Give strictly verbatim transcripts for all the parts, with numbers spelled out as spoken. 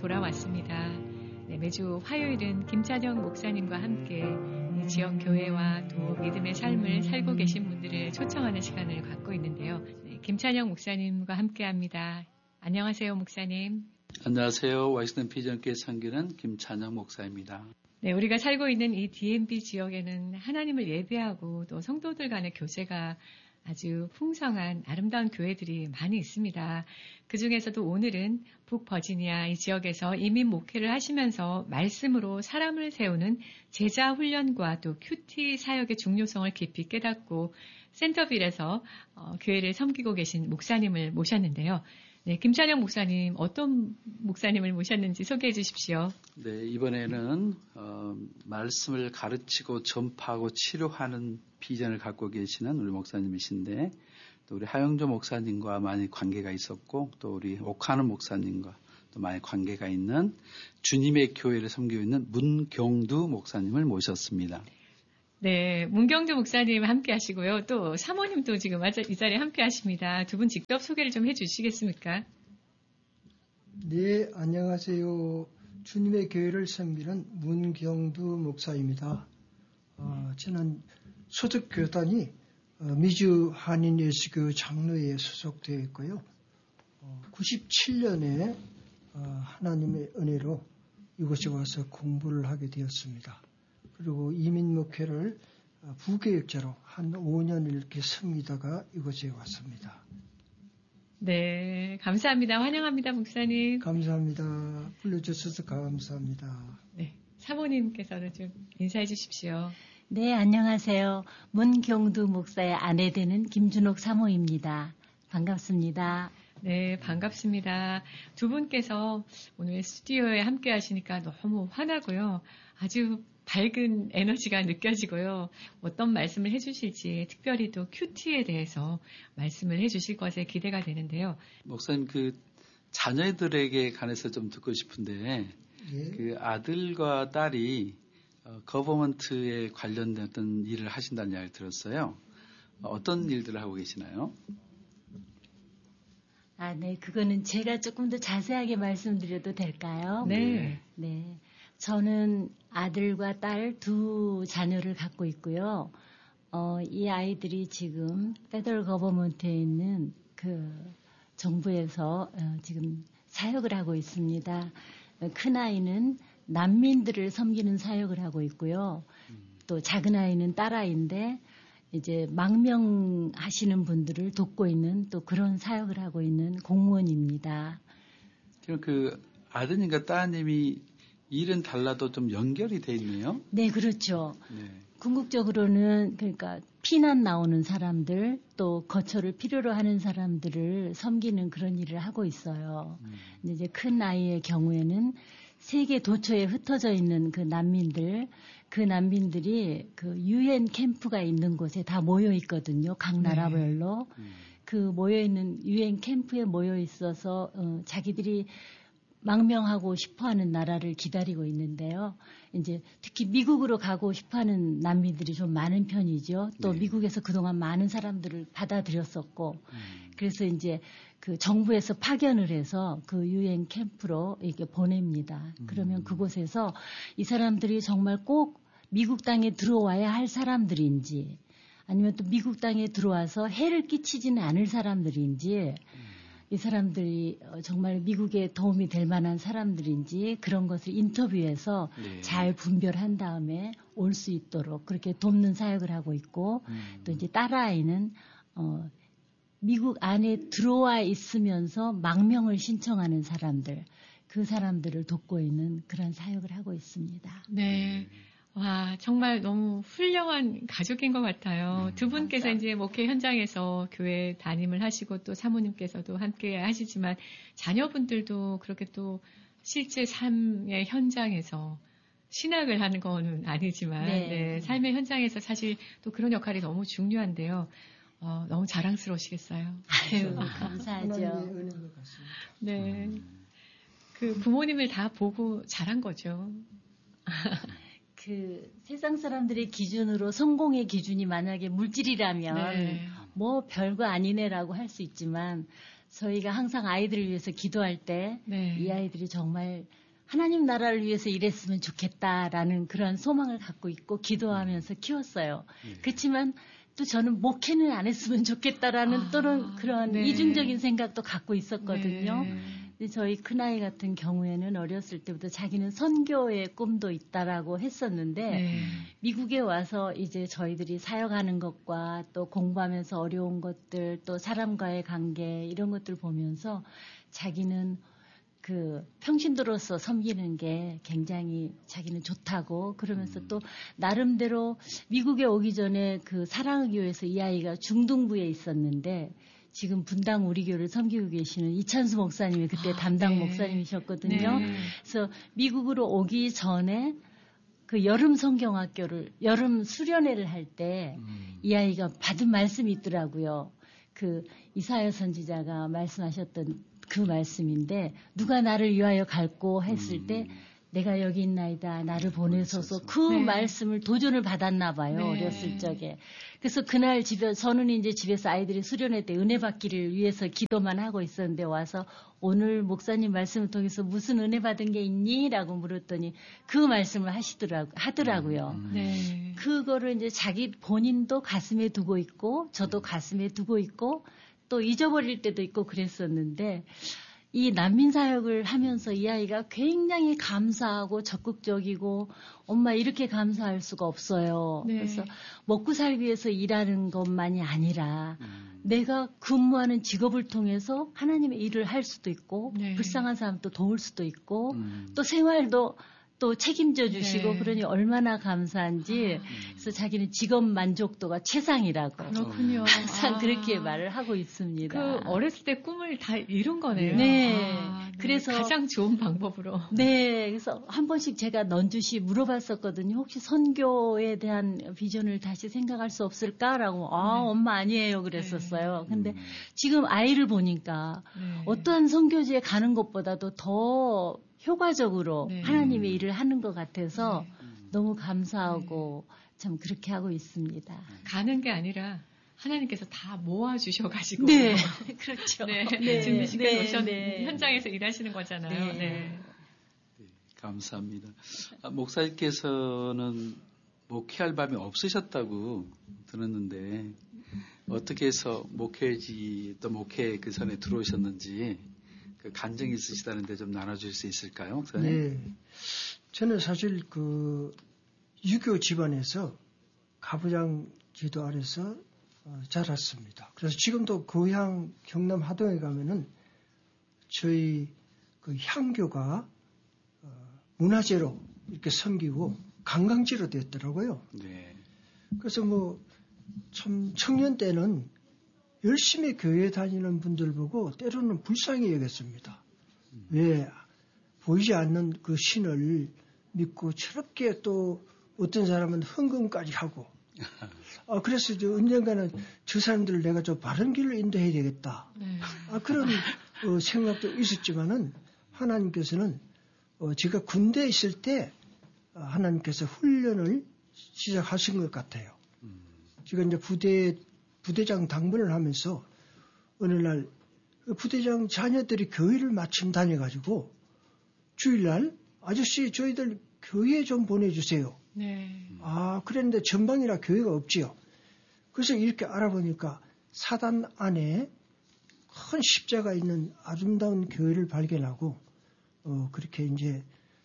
돌아왔습니다. 네, 매주 화요일은 김찬영 목사님과 함께 이 지역 교회와 또 믿음의 삶을 살고 계신 분들을 초청하는 시간을 갖고 있는데요. 네, 김찬영 목사님과 함께합니다. 안녕하세요, 목사님. 안녕하세요. 와이스는 비전교회 섬기는 김찬영 목사입니다. 네, 우리가 살고 있는 이 디엠비 지역에는 하나님을 예배하고 또 성도들 간의 교제가 아주 풍성한 아름다운 교회들이 많이 있습니다. 그 중에서도 오늘은 북버지니아 이 지역에서 이민 목회를 하시면서 말씀으로 사람을 세우는 제자 훈련과 또 큐티 사역의 중요성을 깊이 깨닫고 센터빌에서 어, 교회를 섬기고 계신 목사님을 모셨는데요. 네, 김찬영 목사님, 어떤 목사님을 모셨는지 소개해 주십시오. 네, 이번에는 어, 말씀을 가르치고 전파하고 치료하는 비전을 갖고 계시는 우리 목사님이신데, 또 우리 하영조 목사님과 많이 관계가 있었고, 또 우리 옥하는 목사님과 또 많이 관계가 있는 주님의 교회를 섬기고 있는 문경두 목사님을 모셨습니다. 네, 문경두 목사님 함께 하시고요. 또 사모님도 지금 이 자리에 함께 하십니다. 두 분 직접 소개를 좀 해주시겠습니까? 네, 안녕하세요. 주님의 교회를 섬기는 문경두 목사입니다. 어, 저는 소득 교단이 어, 미주 한인 예수교 장로회에 소속되어 있고요. 어, 구십칠 년에 어, 하나님의 은혜로 이곳에 와서 공부를 하게 되었습니다. 그리고 이민 목회를 부교육자로 한 오 년을 이렇게 섬기다가 이곳에 왔습니다. 네, 감사합니다. 환영합니다, 목사님. 감사합니다. 불러주셔서 감사합니다. 네, 사모님께서는 좀 인사해 주십시오. 네, 안녕하세요. 문경두 목사의 아내 되는 김준옥 사모입니다. 반갑습니다. 네, 반갑습니다. 두 분께서 오늘 스튜디오에 함께 하시니까 너무 환하고요. 아주 밝은 에너지가 느껴지고요. 어떤 말씀을 해주실지, 특별히 또 큐티에 대해서 말씀을 해주실 것에 기대가 되는데요. 목사님, 그 자녀들에게 관해서 좀 듣고 싶은데, 예. 그 아들과 딸이 어, 거버먼트에 관련된 어떤 일을 하신다는 이야기를 들었어요. 어떤 일들을 하고 계시나요? 아, 네. 그거는 제가 조금 더 자세하게 말씀드려도 될까요? 네. 네. 저는 아들과 딸 두 자녀를 갖고 있고요. 어, 이 아이들이 지금 페더럴 거버먼트에 있는 그 정부에서 어, 지금 사역을 하고 있습니다. 큰 아이는 난민들을 섬기는 사역을 하고 있고요. 또 작은 아이는 딸아이인데 이제 망명하시는 분들을 돕고 있는 또 그런 사역을 하고 있는 공무원입니다. 그럼 그 아드님과 따님이 일은 달라도 좀 연결이 돼 있네요. 네, 그렇죠. 네. 궁극적으로는 그러니까 피난 나오는 사람들 또 거처를 필요로 하는 사람들을 섬기는 그런 일을 하고 있어요. 음. 이제 큰 아이의 경우에는 세계 도처에 흩어져 있는 그 난민들, 그 난민들이 그 유엔 캠프가 있는 곳에 다 모여 있거든요. 각 나라별로. 네. 음. 그 모여 있는 유엔 캠프에 모여 있어서 어, 자기들이 망명하고 싶어하는 나라를 기다리고 있는데요. 이제 특히 미국으로 가고 싶어하는 난민들이 좀 많은 편이죠. 또 네. 미국에서 그동안 많은 사람들을 받아들였었고, 음. 그래서 이제 그 정부에서 파견을 해서 그 유엔 캠프로 이렇게 보냅니다. 음. 그러면 그곳에서 이 사람들이 정말 꼭 미국 땅에 들어와야 할 사람들인지, 아니면 또 미국 땅에 들어와서 해를 끼치지는 않을 사람들인지. 음. 이 사람들이 정말 미국에 도움이 될 만한 사람들인지 그런 것을 인터뷰해서 네. 잘 분별한 다음에 올 수 있도록 그렇게 돕는 사역을 하고 있고 음. 또 이제 딸아이는 어, 미국 안에 들어와 있으면서 망명을 신청하는 사람들 그 사람들을 돕고 있는 그런 사역을 하고 있습니다. 네. 와, 정말 너무 훌륭한 가족인 것 같아요. 음, 두 분께서 맞아. 이제 목회 현장에서 교회 담임을 하시고 또 사모님께서도 함께 하시지만 자녀분들도 그렇게 또 실제 삶의 현장에서 신학을 하는 거는 아니지만 네. 네, 삶의 현장에서 사실 또 그런 역할이 너무 중요한데요. 어, 너무 자랑스러우시겠어요. 아유, 감사하죠. 네. 그 부모님을 다 보고 자란 거죠. 그 세상 사람들의 기준으로 성공의 기준이 만약에 물질이라면 네. 뭐 별거 아니네라고 할 수 있지만 저희가 항상 아이들을 위해서 기도할 때 이 네. 아이들이 정말 하나님 나라를 위해서 일했으면 좋겠다라는 그런 소망을 갖고 있고 기도하면서 키웠어요. 네. 그렇지만 또 저는 목회는 안 했으면 좋겠다라는 아, 또는 그런 네. 이중적인 생각도 갖고 있었거든요. 네. 근데 저희 큰아이 같은 경우에는 어렸을 때부터 자기는 선교의 꿈도 있다라고 했었는데 네. 미국에 와서 이제 저희들이 사역하는 것과 또 공부하면서 어려운 것들 또 사람과의 관계 이런 것들 보면서 자기는 그 평신도로서 섬기는 게 굉장히 자기는 좋다고 그러면서 또 나름대로 미국에 오기 전에 그 사랑의 교회에서 이 아이가 중등부에 있었는데 지금 분당 우리 교를 섬기고 계시는 이찬수 목사님이 그때 아, 담당 네. 목사님이셨거든요. 네. 그래서 미국으로 오기 전에 그 여름 성경학교를 여름 수련회를 할 때 이 음. 아이가 받은 말씀이 있더라고요. 그 이사야 선지자가 말씀하셨던 그 말씀인데 누가 나를 위하여 갈고 했을 음. 때 내가 여기 있나이다 나를 보내소서 그 네. 말씀을 도전을 받았나 봐요. 네. 어렸을 적에. 그래서 그날 집에 저는 이제 집에서 아이들이 수련회 때 은혜 받기를 위해서 기도만 하고 있었는데 와서 오늘 목사님 말씀을 통해서 무슨 은혜 받은 게 있니? 라고 물었더니 그 말씀을 하시더라고 하더라고요. 음. 네. 그거를 이제 자기 본인도 가슴에 두고 있고 저도 가슴에 두고 있고 또 잊어버릴 때도 있고 그랬었는데 이 난민 사역을 하면서 이 아이가 굉장히 감사하고 적극적이고 엄마 이렇게 감사할 수가 없어요. 네. 그래서 먹고 살기 위해서 일하는 것만이 아니라 음. 내가 근무하는 직업을 통해서 하나님의 일을 할 수도 있고 네. 불쌍한 사람도 도울 수도 있고 음. 또 생활도 또 책임져 주시고 네. 그러니 얼마나 감사한지 그래서 자기는 직업 만족도가 최상이라고 그렇군요. 항상 아. 그렇게 말을 하고 있습니다. 그 어렸을 때 꿈을 다 이룬 거네요. 네. 아, 네. 그래서- 가장 좋은 방법으로. 네, 그래서 한 번씩 제가 넌주시 물어봤었거든요. 혹시 선교에 대한 비전을 다시 생각할 수 없을까라고. 아, 네. 엄마 아니에요. 그랬었어요. 근데 음. 지금 아이를 보니까 네. 어떠한 선교지에 가는 것보다도 더 효과적으로 네. 하나님의 일을 하는 것 같아서 네. 너무 감사하고 참 그렇게 하고 있습니다. 가는 게 아니라 하나님께서 다 모아주셔가지고. 네, 그렇죠. 네. 네, 준비시켜 네, 놓으셨 네. 현장에서 일하시는 거잖아요. 네. 네. 네, 감사합니다. 아, 목사님께서는 목회할 밤이 없으셨다고 들었는데 어떻게 해서 목회지 또 목회 그 선에 들어오셨는지 그 간증이 있으시다는데 좀 나눠줄 수 있을까요, 목사님? 네. 저는 사실 그 유교 집안에서 가부장 지도 아래서 어, 자랐습니다. 그래서 지금도 고향 경남 하동에 가면은 저희 그 향교가 어, 문화재로 이렇게 섬기고 관광지로 됐더라고요. 네. 그래서 뭐 참 청년 때는 열심히 교회 다니는 분들 보고 때로는 불쌍히 여겼습니다. 왜 보이지 않는 그 신을 믿고 저렇게 또 어떤 사람은 헌금까지 하고 아, 그래서 이제 언젠가는 저 사람들을 내가 좀 바른 길로 인도해야 되겠다. 네. 아, 그런 어, 생각도 있었지만은 하나님께서는 어, 제가 군대에 있을 때 어, 하나님께서 훈련을 시작하신 것 같아요. 제가 이제 부대, 부대장 당번을 하면서 어느 날 부대장 자녀들이 교회를 마침 다녀가지고 주일날 아저씨 저희들 교회에 좀 보내주세요. 네. 아, 그랬는데 전방이라 교회가 없지요. 그래서 이렇게 알아보니까 사단 안에 큰 십자가 있는 아름다운 교회를 발견하고 어, 그렇게 이제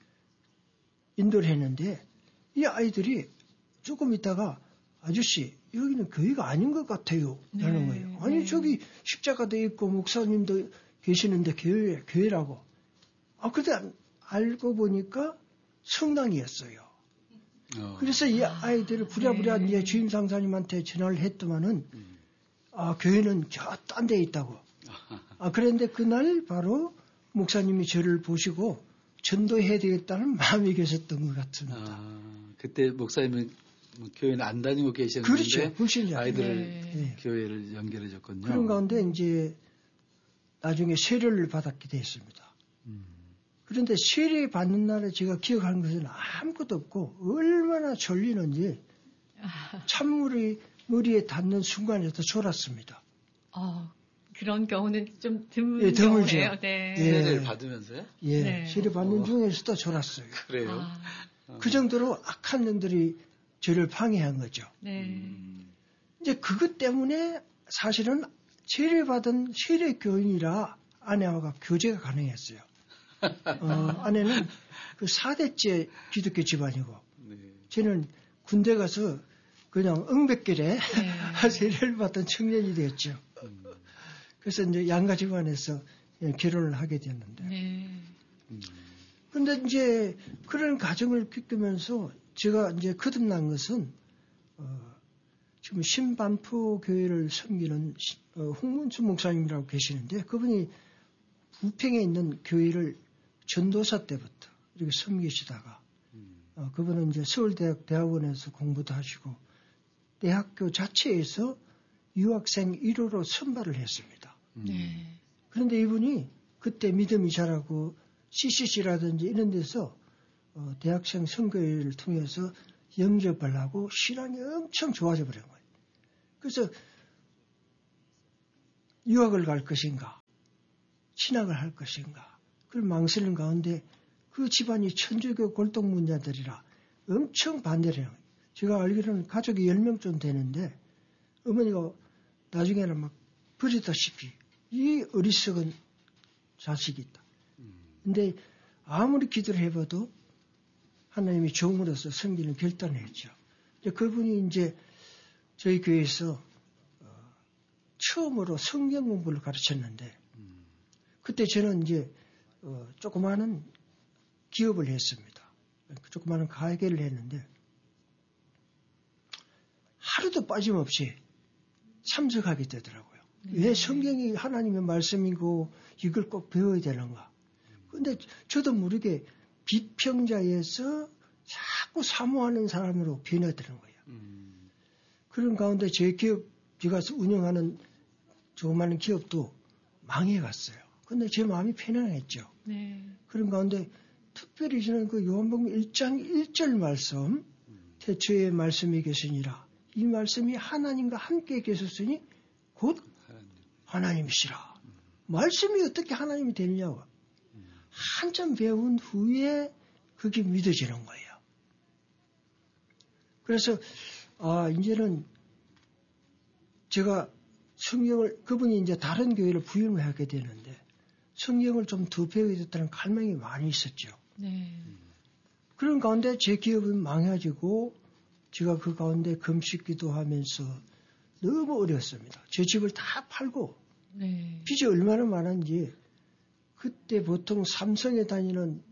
인도를 했는데 이 아이들이 조금 있다가 아저씨 여기는 교회가 아닌 것 같아요. 네, 라는 거예요. 아니 네. 저기 십자가도 있고 목사님도 계시는데 교회, 교회라고. 아, 근데 알고 보니까 성당이었어요. 어. 그래서 이 아이들을 부랴부랴 네. 이제 주임 상사님한테 전화를 했더만은 음. 아, 교회는 저 딴 데 있다고. 아, 그런데 그날 바로 목사님이 저를 보시고 전도해야 되겠다는 마음이 계셨던 것 같습니다. 아, 그때 목사님은 뭐 교회는 안 다니고 계셨는데 그렇죠. 불신자. 아이들을 네. 교회를 연결해 줬군요. 그런 가운데 이제 나중에 세례를 받았게 됐습니다. 음. 그런데 세례 받는 날에 제가 기억하는 것은 아무것도 없고 얼마나 졸리는지 찬물이 머리에 닿는 순간에도 졸았습니다. 어, 그런 경우는 좀 드문 예, 드물죠. 경우예요. 네. 예. 세례를 받으면서요? 예, 네. 세례 받는 어. 중에서도 졸았어요. 그래요. 아, 그 정도로 악한 놈들이 저를 방해한 거죠. 네. 음. 이제 그것 때문에 사실은 세례받은 세례교인이라 아내와 교제가 가능했어요. 어, 아내는 그 사 대째 기독교 집안이고, 네. 저는 군대 가서 그냥 응백길에 네. 세례를 받던 청년이 되었죠. 음. 그래서 이제 양가 집안에서 결혼을 하게 됐는데. 네. 음. 근데 이제 그런 가정을 겪으면서 제가 이제 거듭난 것은, 어, 지금 신반포 교회를 섬기는 시, 어, 홍문수 목사님이라고 계시는데 그분이 부평에 있는 교회를 전도사 때부터 이렇게 섬기시다가 음. 어, 그분은 이제 서울대학 대학원에서 공부도 하시고 대학교 자체에서 유학생 일 호로 선발을 했습니다. 음. 네. 그런데 이분이 그때 믿음이 자라고 씨씨씨라든지 이런 데서 어, 대학생 선교회를 통해서 영접을 하고 신앙이 엄청 좋아져 버린 거예요. 그래서 유학을 갈 것인가, 신학을 할 것인가, 그런 망설임 가운데 그 집안이 천주교 골동문자들이라 엄청 반대를 해요. 제가 알기로는 가족이 열 명쯤 되는데 어머니가 나중에는 막 버리다시피 이 어리석은 자식이 있다. 근데 아무리 기도를 해봐도 하나님이 종으로서 섬기는 결단을 했죠. 이제 그분이 이제 저희 교회에서 어, 처음으로 성경 공부를 가르쳤는데 그때 저는 이제 어, 조그마한 기업을 했습니다. 조그마한 가게를 했는데 하루도 빠짐없이 참석하게 되더라고요. 네. 왜 성경이 하나님의 말씀이고 이걸 꼭 배워야 되는가. 근데 저도 모르게 비평자에서 자꾸 사모하는 사람으로 변해드는 거예요. 음. 그런 가운데 제 기업, 제가 운영하는 조그마한 기업도 망해갔어요. 근데 제 마음이 편안했죠. 네. 그런 가운데 특별히 저는 그 요한복음 일 장 일 절 말씀, 태초에 말씀이 계시니라. 이 말씀이 하나님과 함께 계셨으니 곧 하나님이시라. 말씀이 어떻게 하나님이 되느냐고. 한참 배운 후에 그게 믿어지는 거예요. 그래서 아 이제는 제가 성경을 그분이 이제 다른 교회를 부임을 하게 되는데 성경을 좀 더 배워야 됐다는 갈망이 많이 있었죠. 네. 그런 가운데 제 기업은 망해지고 제가 그 가운데 금식기도 하면서 너무 어려웠습니다. 제 집을 다 팔고 네. 빚이 얼마나 많은지 그때 보통 삼성에 다니는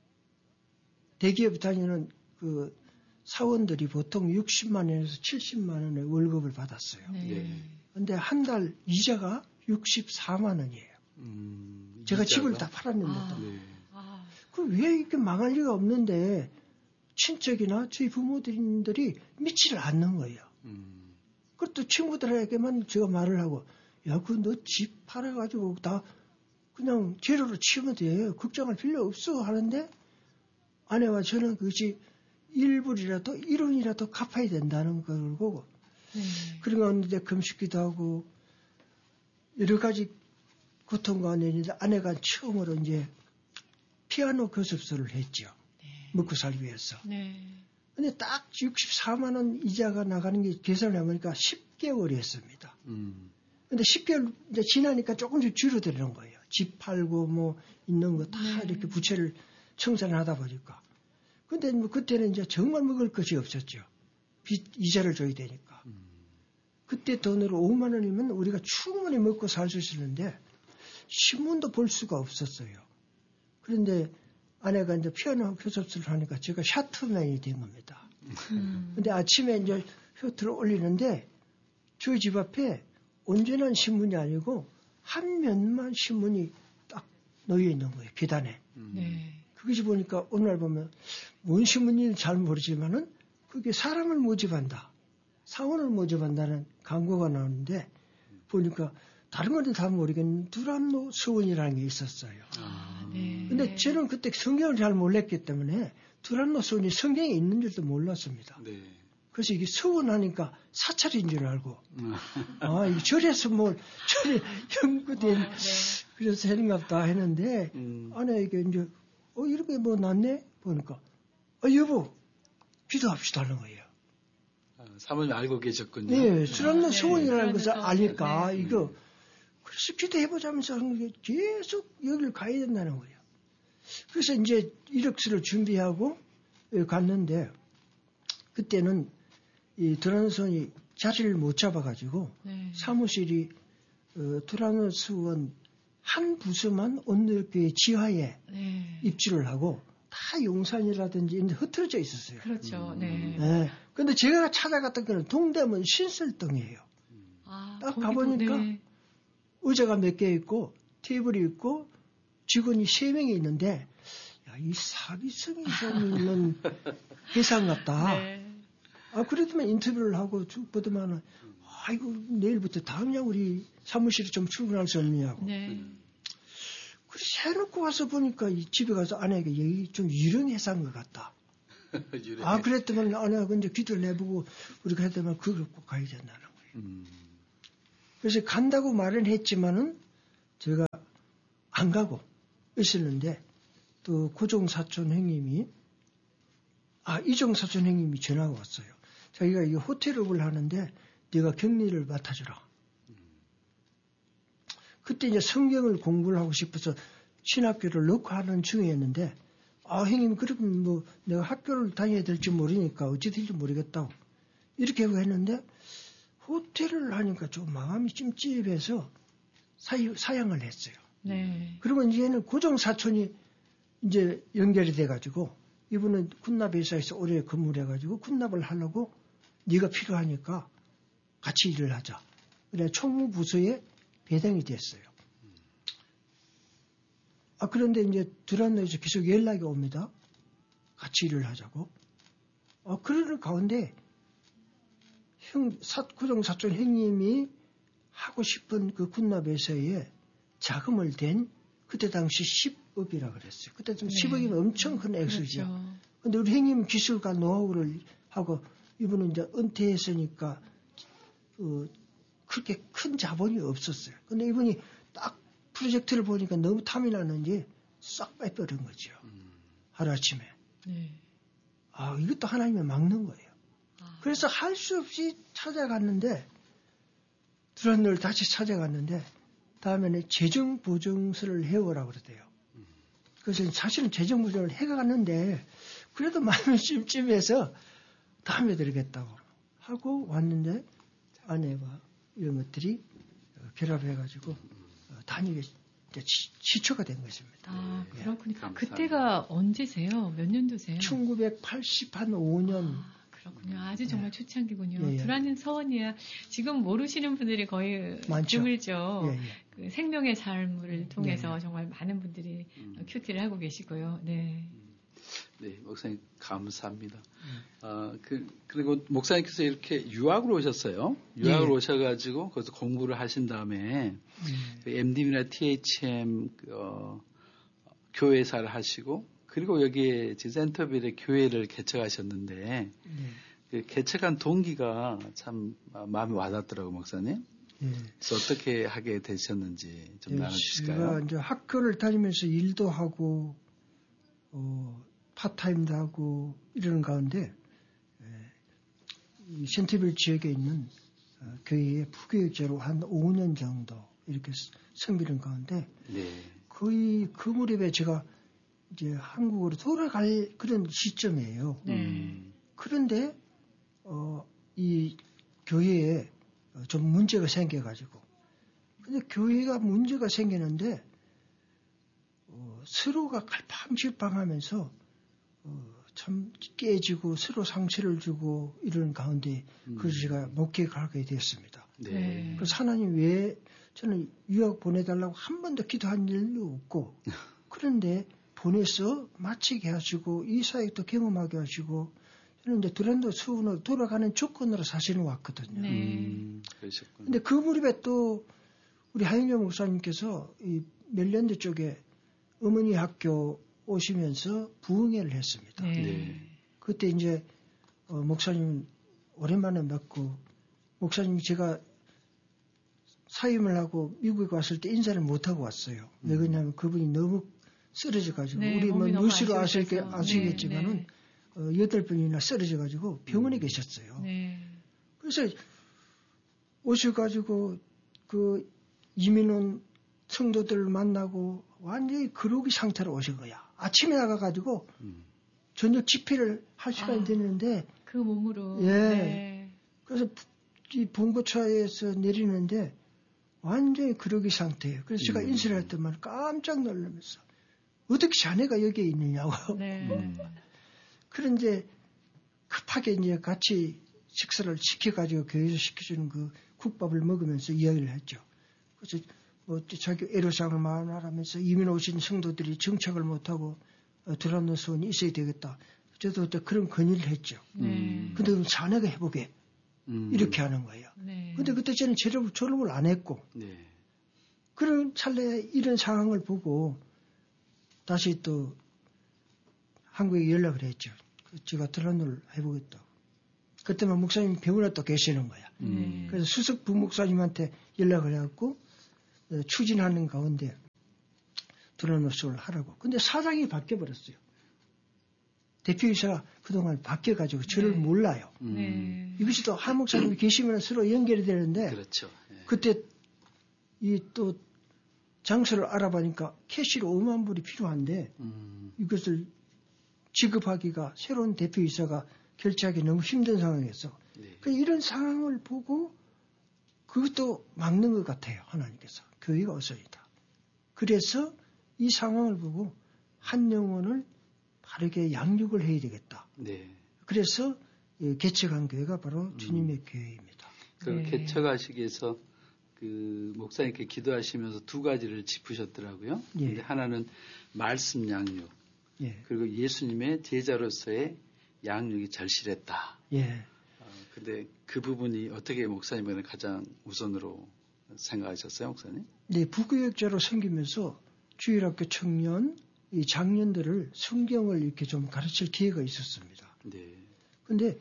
대기업 다니는 그 사원들이 보통 육십만 원에서 칠십만 원의 월급을 받았어요. 네. 네. 근데 한 달 이자가 육십사만 원이에요. 음. 제가 이자가? 집을 다 팔았는데. 아. 네. 아, 그 왜 이렇게 망할 리가 없는데 친척이나 저희 부모들이 믿지를 않는 거예요. 음. 그것도 친구들에게만 제가 말을 하고 야, 그 너 집 팔아가지고 다 그냥 재료로 치우면 돼. 걱정할 필요 없어 하는데 아내와 저는 그것이 일불이라도 일원이라도 갚아야 된다는 걸 보고 네. 그런 가운데 금식기도 하고 여러 가지 고통 가운데 있는데 아내가 처음으로 이제 피아노 교습소를 했죠. 네. 먹고 살기 위해서. 네. 근데 딱 육십사만 원 이자가 나가는 게 계산을 해보니까 십 개월이었습니다. 음. 근데 십 개월 이제 지나니까 조금씩 줄어드는 거예요. 집 팔고 뭐 있는 거 다 네. 이렇게 부채를 청산을 하다 보니까. 근데 뭐 그때는 이제 정말 먹을 것이 없었죠. 빚 이자를 줘야 되니까. 음. 그때 돈으로 오만 원이면 우리가 충분히 먹고 살 수 있었는데 신문도 볼 수가 없었어요. 그런데 아내가 이제 피아노 교습소를 하니까 제가 샤트맨이 된 겁니다. 음. 근데 아침에 이제 셔틀을 올리는데 저희 집 앞에 온전한 신문이 아니고 한 면만 신문이 딱 놓여 있는 거예요. 계단에. 음. 네. 그것이 보니까 어느 날 보면 뭔 신문인지 잘 모르지만은 그게 사람을 모집한다. 사원을 모집한다는 광고가 나오는데 보니까 다른 건 다 모르겠는데 두란노 서원이라는 게 있었어요. 아, 네. 근데 저는 그때 성경을 잘 몰랐기 때문에 두란노 서원이 성경에 있는 줄도 몰랐습니다. 네. 그래서 이게 서원하니까 사찰인 줄 알고, 아, 이 절에서 뭐, 절에 연구된, 어, 네. 그래서 해는갑다 했는데, 음. 아내에게 이제, 어, 이렇게 뭐 났네? 보니까, 어, 여보, 기도합시다 하는 거예요. 아, 사모님 알고 계셨군요. 네, 수련는 아, 네. 서원이라는 것을 수련은 아니까, 네. 이거, 그래서 기도해보자면서 하는 게 계속 여기를 가야 된다는 거예요. 그래서 이제 이력서를 준비하고 갔는데, 그때는 이 드라노스원이 자리를 못 잡아가지고, 네. 사무실이, 어, 드라노스원 한 부서만 온누리교회 지하에 네. 입주를 하고, 다 용산이라든지 흩어져 있었어요. 그렇죠. 네. 네. 근데 제가 찾아갔던 거는 동대문 신설동이에요. 아, 딱 거기도, 가보니까 네. 의자가 몇 개 있고 테이블이 있고 직원이 세 명이 있는데 야, 이 사비성이 좀 있는 회사 같다. 네. 아 그래도만 인터뷰를 하고 쭉 보더만은 아이고 내일부터 당장 우리 사무실에 좀 출근할 수 없느냐고. 네. 그래서 해놓고 와서 보니까 이 집에 가서 아내에게 여기 좀 유령 회사인 것 같다. 아 그랬더만 아내가 이제 기도를 내보고 우리가 했더만 그걸 꼭 가야 된다는 거예요. 음. 그래서 간다고 말은 했지만은 제가 안 가고 있었는데 또 고종 사촌 형님이 아 이종 사촌 형님이 전화가 왔어요. 자기가 이 호텔업을 하는데 네가 격리를 맡아주라. 그때 이제 성경을 공부를 하고 싶어서 신학교를 넣고 하는 중이었는데 아 형님 그러면 뭐 내가 학교를 다녀야 될지 모르니까 어찌 될지 모르겠다고 이렇게 하고 했는데 호텔을 하니까 좀 마음이 찜찜해서 사유, 사양을 했어요. 네. 그리고 이제는 고종 사촌이 이제 연결이 돼가지고 이분은 군납 회사에서 오래 근무를 해가지고 군납을 하려고 네가 필요하니까 같이 일을 하자. 그래 총무부서에 배당이 됐어요. 아 그런데 이제 두란노에서 계속 연락이 옵니다. 같이 일을 하자고. 아 그러는 가운데 형, 사, 고종 사촌 형님이 하고 싶은 그 군납회사에 자금을 댄 그때 당시 십억이라 그랬어요. 그때 좀 네. 십억이면 엄청 큰 액수죠. 그렇죠. 근데 우리 형님 기술과 노하우를 하고 이분은 이제 은퇴했으니까 어, 그렇게 큰 자본이 없었어요. 근데 이분이 딱 프로젝트를 보니까 너무 탐이 났는지 싹 빼버린 거죠. 음. 하루아침에. 네. 아, 이것도 하나님의 막는 거예요. 아. 그래서 할 수 없이 찾아갔는데, 드론을 다시 찾아갔는데, 다음에는 재정보증서를 해오라고 그러대요. 그래서 사실은 재정보증을 해갔는데, 그래도 마음이 찜찜해서 다음에 드리겠다고 하고 왔는데, 아내와 이런 것들이 결합해가지고, 다니게 이제 시초가 된 것입니다. 아, 그렇군요. 네, 감사합니다. 그때가 언제세요? 몇 년도세요? 천구백팔십오 년. 아, 그렇군요. 아주 정말 초창기군요. 예, 예. 두라는 서원이야. 지금 모르시는 분들이 거의 많죠. 드물죠. 예, 예. 그 생명의 삶을 통해서 예. 정말 많은 분들이 음. 큐티를 하고 계시고요. 네. 네, 목사님 감사합니다. 음. 어, 그, 그리고 목사님께서 이렇게 유학으로 오셨어요. 유학으로 예. 오셔가지고 거기서 공부를 하신 다음에 음. 그 엠디비나 티에이치엠 어, 교회사를 하시고 그리고 여기에 센터빌에 교회를 개척하셨는데 예. 그 개척한 동기가 참 마음에 와닿더라고요, 목사님. 예. 그래서 어떻게 하게 되셨는지 좀 예, 나눠주실까요? 제가 이제 학교를 다니면서 일도 하고, 어, 파타임도 하고 이러는 가운데, 예, 이 센터빌 지역에 있는 어, 교회의 부교육자로 한 오 년 정도 이렇게 섬기는 가운데, 네. 거의 그 무렵에 제가 이제 한국으로 돌아갈 그런 시점이에요. 네. 음, 그런데, 어, 이 교회에 좀 문제가 생겨가지고. 근데 교회가 문제가 생기는데, 어, 서로가 갈팡질팡하면서, 어, 참 깨지고 서로 상처를 주고 이런 가운데, 음. 그래서 제가 목회를 하게 되었습니다. 네. 네. 그래서 하나님 왜 저는 유학 보내달라고 한 번도 기도한 일도 없고, 그런데 보내서 마치게 하시고, 이 사역도 경험하게 하시고, 저는 이제 두란노 수원으로 돌아가는 조건으로 사실은 왔거든요. 네. 음, 그러셨군요. 근데 그 무렵에 또 우리 하영조 목사님께서 이 멜랜드 쪽에 어머니 학교 오시면서 부흥회를 했습니다. 네. 네. 그때 이제 어, 목사님 오랜만에 뵙고 목사님이 제가 사임을 하고 미국에 왔을 때 인사를 못하고 왔어요. 왜 그러냐면 그분이 너무 쓰러져가지고 네, 우리 뭐 몸이 너무 뉴스로 아쉬우셔서. 아시겠, 아시겠지만은 네, 어, 여덟 번이나 쓰러져가지고 병원에 음. 계셨어요. 네. 그래서 오셔가지고 그 이민 온 성도들 만나고 완전히 그러기 상태로 오신 거야. 아침에 나가가지고 음. 저녁 집회를 할 시간이 아. 됐는데 그 몸으로. 예. 네. 그래서 이 봉고차에서 내리는데 완전히 그러기 상태예요. 그래서 제가 음. 인사를 했더만 깜짝 놀라면서 어떻게 자네가 여기에 있느냐고. 네. 음. 그런데 급하게 이제 같이 식사를 시켜가지고 교회에서 시켜주는 그 국밥을 먹으면서 이야기를 했죠. 그래서 뭐 자기 애로사항을 말하면서 이민 오신 성도들이 정착을 못하고 어, 드라노 소원이 있어야 되겠다. 저도 그때 그런 건의를 했죠. 네. 근데 그럼 자네가 해보게. 음. 이렇게 하는 거예요. 네. 근데 그때 저는 졸업, 졸업을 안 했고 네. 그런 찰나에 이런 상황을 보고 다시 또 한국에 연락을 했죠. 제가 드라노를 해보겠다고. 그때만 목사님 병원에 또 계시는 거야. 네. 그래서 수석 부목사님한테 연락을 해갖고 어, 추진하는 가운데 드라노 수업을 하라고. 근데 사장이 바뀌어버렸어요. 대표이사가 그동안 바뀌어가지고 저를 네. 몰라요. 음. 네. 이것이 또 한 목사님이 계시면 서로 연결이 되는데 그렇죠. 예. 그때 이 또 장소를 알아보니까 캐시로 오만 불이 필요한데 음. 이것을 지급하기가 새로운 대표이사가 결제하기 너무 힘든 상황이었어. 네. 그 이런 상황을 보고 그것도 막는 것 같아요. 하나님께서. 교회가 어서이다. 그래서 이 상황을 보고 한 영혼을 바르게 양육을 해야 되겠다. 네. 그래서 개척한 교회가 바로 음. 주님의 교회입니다. 그 네. 개척하시기 위해서 그 목사님께 기도하시면서 두 가지를 짚으셨더라고요. 예. 근데 하나는 말씀 양육, 예, 그리고 예수님의 제자로서의 양육이 절실했다. 예. 어, 근데 그 부분이 어떻게 목사님은 가장 우선으로 생각하셨어요, 목사님? 네, 부교육자로 섬기면서 주일학교 청년, 이 장년들을 성경을 이렇게 좀 가르칠 기회가 있었습니다. 네. 근데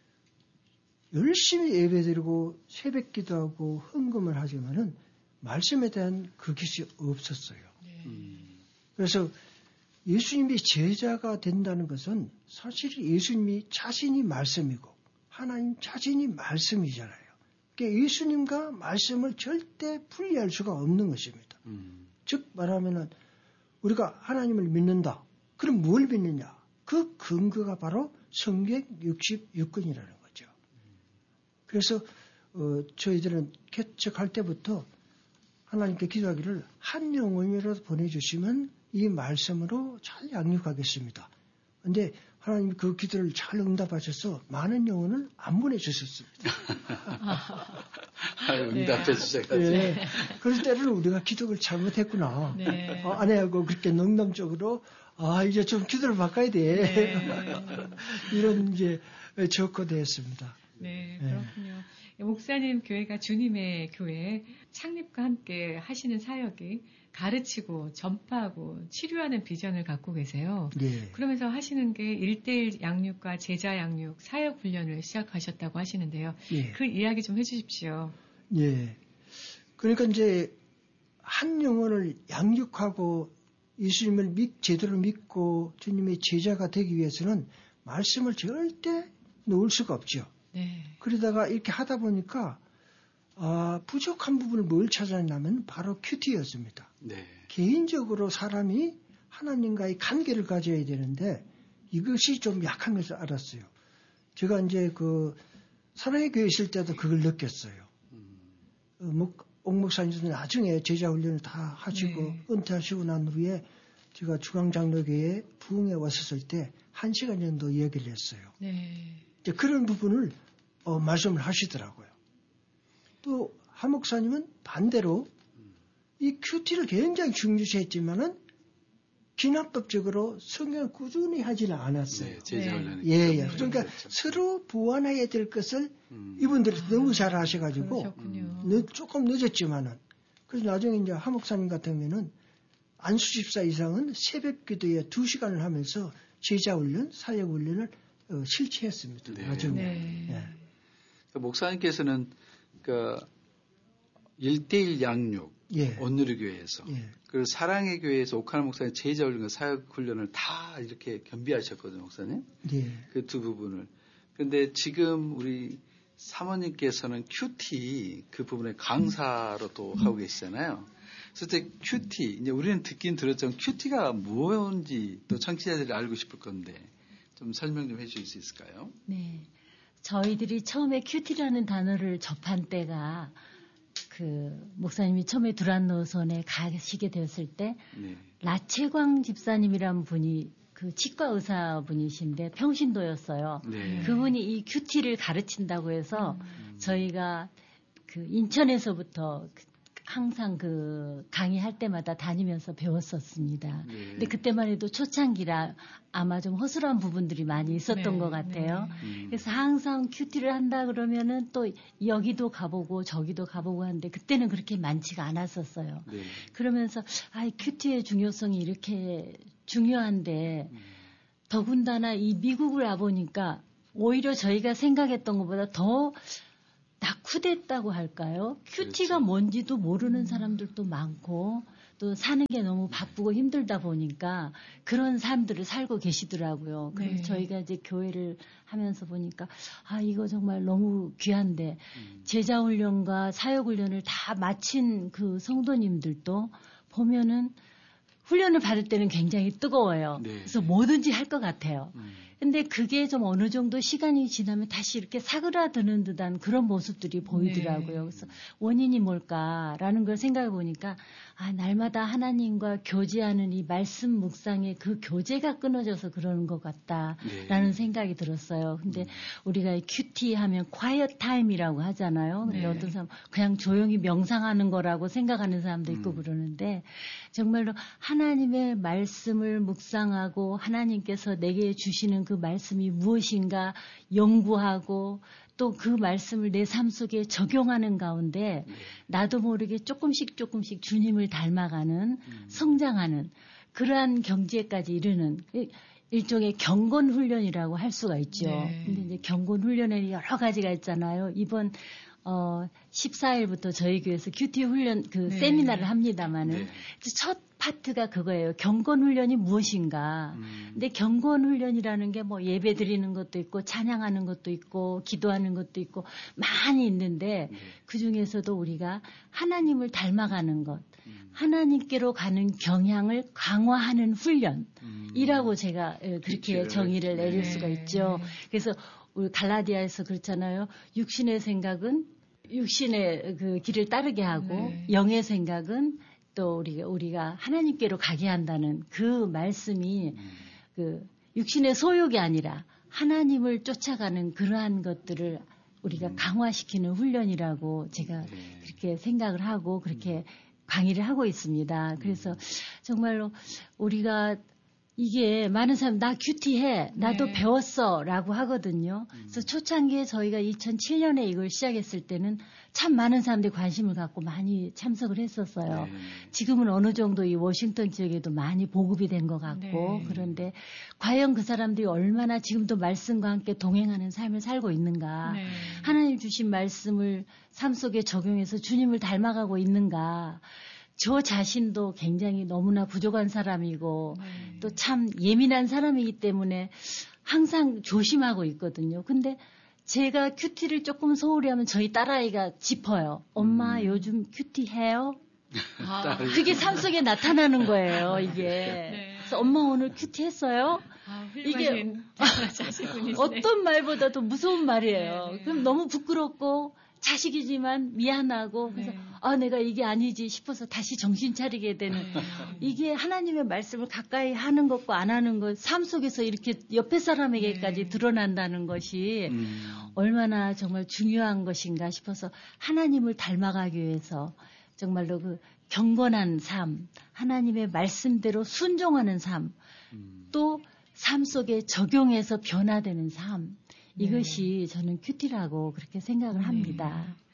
열심히 예배드리고 새벽 기도하고 헌금을 하지만은 말씀에 대한 그 기술이 없었어요. 네. 음. 그래서 예수님이 제자가 된다는 것은 사실 예수님이 자신이 말씀이고 하나님 자신이 말씀이잖아요. 그러니까 예수님과 말씀을 절대 분리할 수가 없는 것입니다. 음. 즉 말하면은 우리가 하나님을 믿는다. 그럼 뭘 믿느냐? 그 근거가 바로 성경 육십육 권이라는 거죠. 그래서 어, 저희들은 개척할 때부터 하나님께 기도하기를 한 영혼이라도 보내주시면 이 말씀으로 잘 양육하겠습니다. 그런데 하나님이 그 기도를 잘 응답하셔서 많은 영혼을 안 보내주셨습니다. 아유, 응답해 주셔가지고. 예. 그럴 때는 우리가 기도를 잘못했구나. 네. 어, 아내하고 그렇게 농담적으로 아 이제 좀 기도를 바꿔야 돼. 네. 이런 이제 적고되었습니다. 네, 네. 그렇군요. 목사님 교회가 주님의 교회 창립과 함께 하시는 사역이 가르치고 전파하고 치료하는 비전을 갖고 계세요. 예. 그러면서 하시는 게 일대일 양육과 제자 양육, 사역 훈련을 시작하셨다고 하시는데요. 예. 그 이야기 좀 해주십시오. 예. 그러니까 이제 한 영혼을 양육하고 예수님을 믿, 제대로 믿고 주님의 제자가 되기 위해서는 말씀을 절대 놓을 수가 없죠. 네. 그러다가 이렇게 하다 보니까 아, 부족한 부분을 뭘 찾았냐면 바로 큐티였습니다. 네. 개인적으로 사람이 하나님과의 관계를 가져야 되는데 이것이 좀 약한 것을 알았어요. 제가 이제 그 사랑의 교회 있을 때도 그걸 느꼈어요. 음. 어, 목, 옥 목사님도 나중에 제자 훈련을 다 하시고 네. 은퇴하시고 난 후에 제가 주광장로교회에 부흥에 왔었을 때 한 시간 정도 이야기를 했어요. 네. 이제 그런 부분을 어, 말씀을 하시더라고요. 또 한 목사님은 반대로 이 큐티를 굉장히 중요시했지만은 기납법적으로 성경을 꾸준히 하지는 않았어요. 네, 제자 네. 훈련이. 예, 예. 그렇죠. 그러니까 그렇죠. 서로 보완해야 될 것을 음. 이분들이 아, 너무 잘 하셔가지고 그러셨군요. 늦, 조금 늦었지만은 그래서 나중에 이제 한 목사님 같은 경우는 안수 집사 이상은 새벽 기도에 두 시간을 하면서 제자 훈련, 사역 훈련을 어, 실체했습니다. 네. 나중에. 네. 예. 그 목사님께서는 그 일대일 양육, 예. 온누리교회에서 예. 그리고 사랑의 교회에서 오카노 목사님 제자훈련과 사역훈련을 다 이렇게 겸비하셨거든요, 목사님. 예. 그 두 부분을. 그런데 지금 우리 사모님께서는 큐티 그 부분에 강사로 또 하고 계시잖아요. 그래서 큐티, 이제 우리는 듣긴 들었지만 큐티가 뭔지 또 청취자들이 알고 싶을 건데 좀 설명 좀 해주실 수 있을까요? 네. 저희들이 처음에 큐티라는 단어를 접한 때가 그 목사님이 처음에 두란노선에 가시게 되었을 때 네. 라채광 집사님이라는 분이 그 치과 의사분이신데 평신도였어요. 네. 그분이 이 큐티를 가르친다고 해서 음. 저희가 그 인천에서부터 항상 그 강의할 때마다 다니면서 배웠었습니다. 네. 근데 그때만 해도 초창기라 아마 좀 허술한 부분들이 많이 있었던 네. 것 같아요. 네. 음. 그래서 항상 큐티를 한다 그러면은 또 여기도 가보고 저기도 가보고 하는데 그때는 그렇게 많지가 않았었어요. 네. 그러면서 아, 큐티의 중요성이 이렇게 중요한데 음. 더군다나 이 미국을 와보니까 오히려 저희가 생각했던 것보다 더 낙후됐다고 할까요? 큐티가 그렇죠. 뭔지도 모르는 사람들도 많고 또 사는 게 너무 바쁘고 힘들다 보니까 그런 삶들을 살고 계시더라고요. 그래서 네. 저희가 이제 교회를 하면서 보니까 아 이거 정말 너무 귀한데 음. 제자훈련과 사역훈련을 다 마친 그 성도님들도 보면은 훈련을 받을 때는 굉장히 뜨거워요. 네. 그래서 뭐든지 할 것 같아요. 음. 근데 그게 좀 어느 정도 시간이 지나면 다시 이렇게 사그라드는 듯한 그런 모습들이 보이더라고요. 네. 그래서 원인이 뭘까라는 걸 생각해 보니까 아, 날마다 하나님과 교제하는 이 말씀 묵상의 그 교제가 끊어져서 그러는 것 같다라는 네. 생각이 들었어요. 근데 음. 우리가 큐티 하면 quiet time이라고 하잖아요. 근데 네. 어떤 사람 그냥 조용히 명상하는 거라고 생각하는 사람도 있고 음. 그러는데 정말로 하나님의 말씀을 묵상하고 하나님께서 내게 주시는 그 말씀이 무엇인가 연구하고 또 그 말씀을 내 삶 속에 적용하는 가운데 나도 모르게 조금씩 조금씩 주님을 닮아가는 성장하는 그러한 경지에까지 이르는 일종의 경건 훈련이라고 할 수가 있죠. 네. 근데 이제 경건 훈련에 여러 가지가 있잖아요. 이번 어 십사 일부터 저희 교회에서 큐티 훈련 그 네. 세미나를 합니다마는 네. 첫 파트가 그거예요. 경건 훈련이 무엇인가. 음. 근데 경건 훈련이라는 게 뭐 예배 드리는 것도 있고 찬양하는 것도 있고 기도하는 것도 있고 많이 있는데 네. 그 중에서도 우리가 하나님을 닮아가는 것, 음. 하나님께로 가는 경향을 강화하는 훈련이라고 음. 제가 그렇게 정의를 내릴 네. 수가 있죠. 그래서 우리 갈라디아에서 그렇잖아요. 육신의 생각은 육신의 그 길을 따르게 하고 네. 영의 생각은 또 우리가 우리가 하나님께로 가게 한다는 그 말씀이 음. 그 육신의 소욕이 아니라 하나님을 쫓아가는 그러한 것들을 우리가 음. 강화시키는 훈련이라고 제가 네. 그렇게 생각을 하고 그렇게 강의를 하고 있습니다. 그래서 정말로 우리가 이게 많은 사람 나 큐티해 나도 네. 배웠어라고 하거든요. 음. 그래서 초창기에 저희가 이천칠 년에 이걸 시작했을 때는 참 많은 사람들이 관심을 갖고 많이 참석을 했었어요. 네. 지금은 어느 정도 이 워싱턴 지역에도 많이 보급이 된 것 같고 네. 그런데 과연 그 사람들이 얼마나 지금도 말씀과 함께 동행하는 삶을 살고 있는가 네. 하나님 주신 말씀을 삶 속에 적용해서 주님을 닮아가고 있는가 저 자신도 굉장히 너무나 부족한 사람이고 네. 또 참 예민한 사람이기 때문에 항상 조심하고 있거든요. 근데 제가 큐티를 조금 소홀히 하면 저희 딸아이가 짚어요. 엄마 음. 요즘 큐티 해요? 아, 그게 삶 속에 나타나는 거예요, 이게. 네. 그래서 엄마 오늘 큐티 했어요? 아, 이게 어떤 말보다도 무서운 말이에요. 네. 그럼 너무 부끄럽고 자식이지만 미안하고 그래서 네. 아 내가 이게 아니지 싶어서 다시 정신 차리게 되는 네. 이게 하나님의 말씀을 가까이 하는 것과 안 하는 것 삶 속에서 이렇게 옆에 사람에게까지 네. 드러난다는 것이 음. 얼마나 정말 중요한 것인가 싶어서 하나님을 닮아가기 위해서 정말로 그 경건한 삶 하나님의 말씀대로 순종하는 삶 또 삶 속에 적용해서 변화되는 삶 이것이 저는 큐티라고 그렇게 생각을 합니다.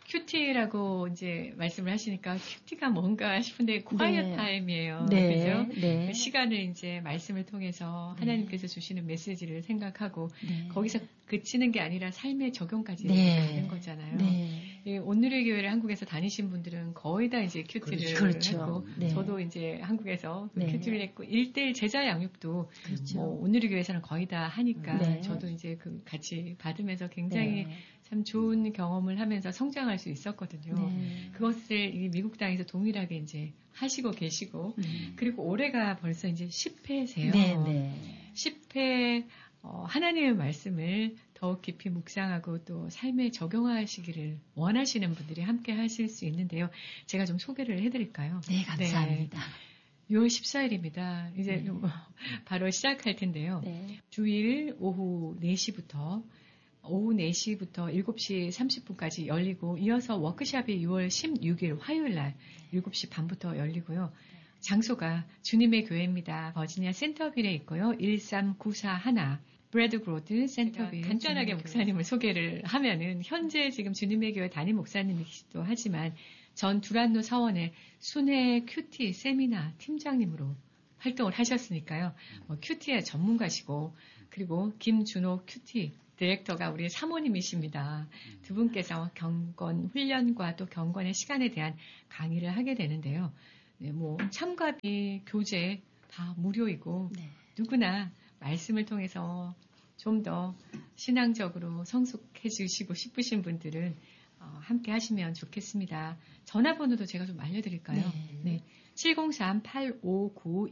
큐티라고 이제 말씀을 하시니까 큐티가 뭔가 싶은데 quiet 네. 타임이에요. 네. 그죠? 네. 그 시간을 이제 말씀을 통해서 네. 하나님께서 주시는 메시지를 생각하고 네. 거기서 그치는 게 아니라 삶의 적용까지 네. 가는 거잖아요. 네. 예, 오늘의 교회를 한국에서 다니신 분들은 거의 다 이제 큐티를 그렇죠. 했고 네. 저도 이제 한국에서 네. 큐티를 했고 일대일 제자 양육도 그렇죠. 뭐 오늘의 교회에서는 거의 다 하니까 네. 저도 이제 그 같이 받으면서 굉장히 네. 참 좋은 경험을 하면서 성장할 수 있었거든요. 네. 그것을 이 미국 땅에서 동일하게 이제 하시고 계시고 음. 그리고 올해가 벌써 이제 십 회세요. 네, 네. 십 회 어, 하나님의 말씀을 더욱 깊이 묵상하고 또 삶에 적용하시기를 원하시는 분들이 함께 하실 수 있는데요. 제가 좀 소개를 해드릴까요? 네, 감사합니다. 네. 유월 십사일입니다. 이제 네. 바로 시작할 텐데요. 네. 주일 오후 네 시부터 오후 네 시부터 일곱 시 삼십 분까지 열리고 이어서 워크숍이 유월 십육일 화요일 날 일곱 시 반부터 열리고요. 장소가 주님의 교회입니다. 버지니아 센터빌에 있고요. 일삼구사일 브래드그로드 센터빌. 간단하게 목사님을 소개를 하면은 현재 지금 주님의 교회 담임 목사님이시기도 하지만 전 두란노 사원의 순회 큐티 세미나 팀장님으로 활동을 하셨으니까요. 뭐 큐티의 전문가시고 그리고 김준호 큐티 디렉터가 우리 사모님이십니다. 두 분께서 경건 훈련과 또 경건의 시간에 대한 강의를 하게 되는데요. 네, 뭐 참가비, 교재 다 무료이고 네. 누구나 말씀을 통해서 좀 더 신앙적으로 성숙해 주시고 싶으신 분들은 어, 함께 하시면 좋겠습니다. 전화번호도 제가 좀 알려드릴까요? 네. 네. 칠공삼 팔오구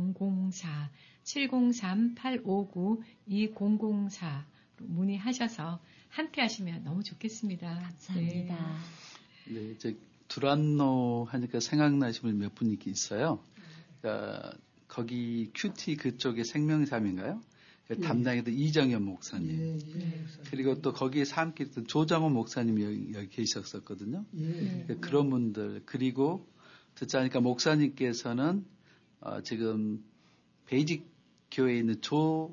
이공공사 칠공삼 팔오구 이공공사로 문의하셔서 함께 하시면 너무 좋겠습니다. 감사합니다. 네. 네, 이제 두란노 하니까 생각나시는 분 몇 분이 있어요. 그러니까 거기 큐티 그쪽에 생명삼인가요? 예. 담당했던 이정현 목사님. 예, 예. 그리고 또 거기에서 함께 있던 조장호 목사님이 여기, 여기 계셨었거든요. 예. 그러니까 그런 분들. 그리고 듣자니까 목사님께서는 어, 지금 베이직 교회에 있는 조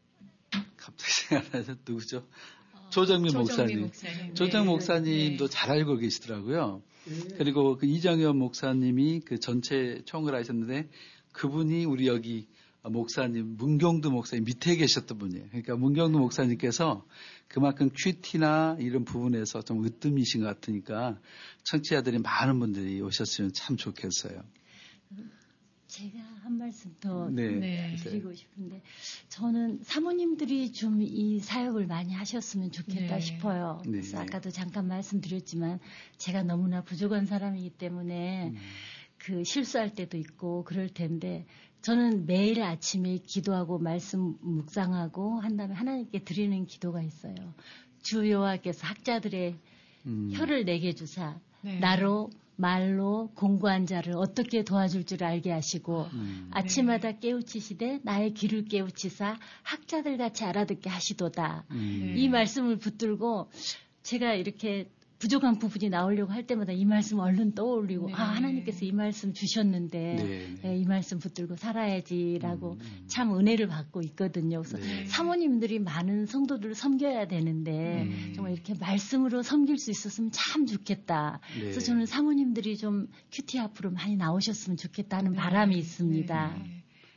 갑자기 생각나서 누구죠? 어, 조정민 조정민 목사님. 목사님. 조정 네. 목사님도 네. 잘 알고 계시더라고요. 예. 그리고 그 이정현 목사님이 그 전체 총을 하셨는데 그분이 우리 여기 목사님, 문경두 목사님 밑에 계셨던 분이에요. 그러니까 문경두 목사님께서 그만큼 큐티나 이런 부분에서 좀 으뜸이신 것 같으니까 청취자들이 많은 분들이 오셨으면 참 좋겠어요. 제가 한 말씀 더 네. 네. 드리고 싶은데 저는 사모님들이 좀 이 사역을 많이 하셨으면 좋겠다 네. 싶어요. 네. 그래서 아까도 잠깐 말씀드렸지만 제가 너무나 부족한 사람이기 때문에 음. 그 실수할 때도 있고 그럴 텐데 저는 매일 아침에 기도하고 말씀 묵상하고 한 다음에 하나님께 드리는 기도가 있어요. 주 여호와께서 학자들의 음. 혀를 내게 주사 네. 나로 말로 공부한 자를 어떻게 도와줄 줄 알게 하시고 음. 아침마다 깨우치시되 나의 귀를 깨우치사 학자들 같이 알아듣게 하시도다. 음. 이 말씀을 붙들고 제가 이렇게 부족한 부분이 나오려고 할 때마다 이 말씀 얼른 떠올리고 네. 아 하나님께서 이 말씀 주셨는데 네, 네. 예, 이 말씀 붙들고 살아야지라고 음, 음. 참 은혜를 받고 있거든요. 그래서 네. 사모님들이 많은 성도들을 섬겨야 되는데 음. 정말 이렇게 말씀으로 섬길 수 있었으면 참 좋겠다. 네. 그래서 저는 사모님들이 좀 큐티 앞으로 많이 나오셨으면 좋겠다는 네. 바람이 있습니다. 네.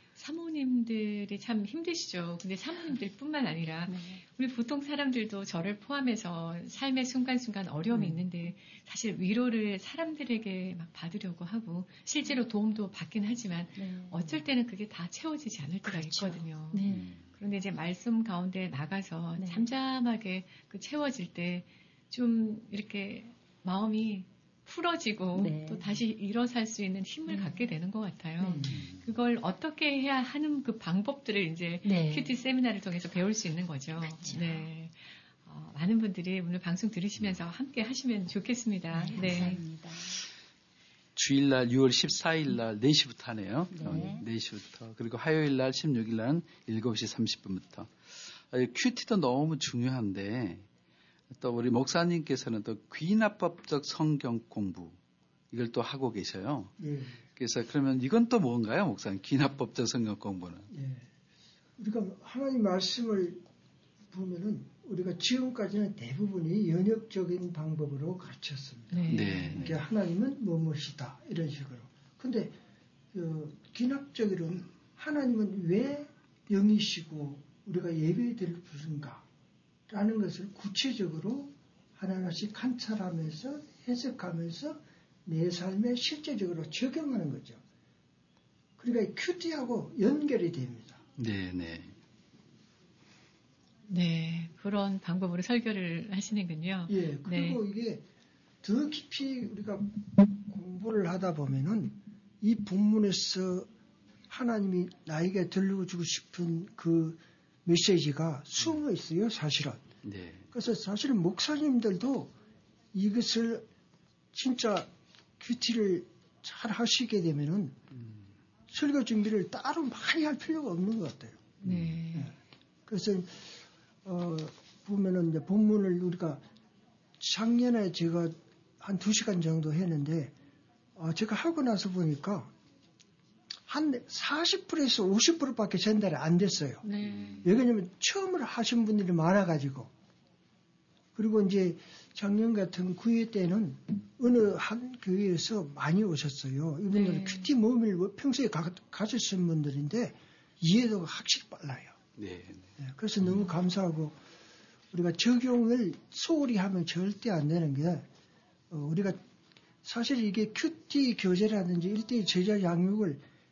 사모님들이 참 힘드시죠. 근데 사모님들뿐만 아니라 네. 우리 보통 사람들도 저를 포함해서 삶의 순간순간 어려움이 음. 있는데 사실 위로를 사람들에게 막 받으려고 하고 실제로 도움도 받긴 하지만 네. 어쩔 때는 그게 다 채워지지 않을 때가 그렇죠. 있거든요. 네. 그런데 이제 말씀 가운데 나가서 네. 잠잠하게 그 채워질 때 좀 이렇게 마음이 풀어지고 네. 또 다시 일어설 수 있는 힘을 네. 갖게 되는 것 같아요. 네. 그걸 어떻게 해야 하는 그 방법들을 이제 네. 큐티 세미나를 통해서 배울 수 있는 거죠. 그렇죠. 네. 어, 많은 분들이 오늘 방송 들으시면서 함께 하시면 좋겠습니다. 네, 네. 감사합니다. 주일날 유월 십사일날 네 시부터 하네요. 네. 어, 네 시부터. 그리고 화요일날 십육일날은 일곱 시 삼십 분부터. 큐티도 너무 중요한데 또 우리 목사님께서는 또 귀납법적 성경 공부 이걸 또 하고 계셔요. 예. 그래서 그러면 이건 또 뭔가요, 목사님? 귀납법적 성경 공부는? 예. 우리가 하나님 말씀을 보면은 우리가 지금까지는 대부분이 연역적인 방법으로 가르쳤습니다. 네. 네. 그러니까 하나님은 무엇이다 이런 식으로. 근데 어, 기납적으로는 하나님은 왜 영이시고 우리가 예배드릴 분인가 라는 것을 구체적으로 하나하나씩 관찰하면서 해석하면서 내 삶에 실제적으로 적용하는 거죠. 그러니까 큐티하고 연결이 됩니다. 네, 네. 네, 그런 방법으로 설교를 하시는군요. 예, 그리고 네. 이게 더 깊이 우리가 공부를 하다 보면은 이 본문에서 하나님이 나에게 들려주고 싶은 그 메시지가 숨어 있어요, 사실은. 네. 그래서 사실은 목사님들도 이것을 진짜 큐티를 잘 하시게 되면은 음. 설교 준비를 따로 많이 할 필요가 없는 것 같아요. 네. 예. 그래서 어, 보면은 이제 본문을 우리가 작년에 제가 한 두 시간 정도 했는데 어, 제가 하고 나서 보니까 한 사십 퍼센트에서 오십 퍼센트밖에 전달이 안 됐어요. 네. 왜 그러냐면 처음으로 하신 분들이 많아가지고 그리고 이제 작년 같은 구회 때는 어느 한 교회에서 많이 오셨어요. 이분들은 네. 큐티 모임을 평소에 가, 가졌던 분들인데 이해도가 확실히 빨라요. 네. 네, 그래서 너무 감사하고 우리가 적용을 소홀히 하면 절대 안 되는 게 어, 우리가 사실 이게 큐티 교재라든지 일대일 제자 양육을